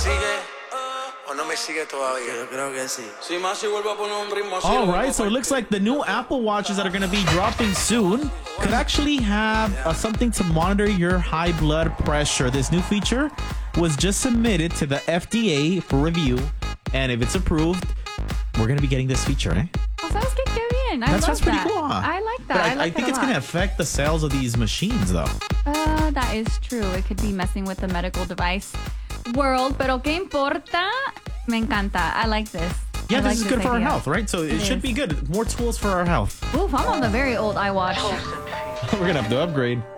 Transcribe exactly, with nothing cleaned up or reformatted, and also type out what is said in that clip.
All right, so it looks like the new Apple Watches that are going to be dropping soon could actually have uh, something to monitor your high blood pressure. This new feature was just submitted to the F D A for review, and if it's approved, we're going to be getting this feature, eh? Oh, ¿sabes qué? Qué bien. I That love sounds pretty that. cool, huh? I like that. But I, I, like I think that a it's going to lot. affect the sales of these machines, though. Uh, that is true. It could be messing with the medical device world, pero ¿qué importa? Me encanta. I like this. Yeah, I this like is good for our idea. health, right? So it, It should is. be good. More tools for our health. Oof, I'm on the very old iWatch. We're going to have to upgrade.